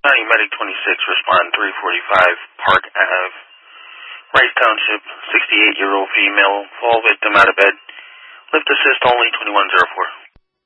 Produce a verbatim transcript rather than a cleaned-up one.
County Medic twenty-six, respond three forty-five Park Ave, Rice Township, sixty-eight-year-old female, fall victim out of bed. Lift assist only twenty-one oh four.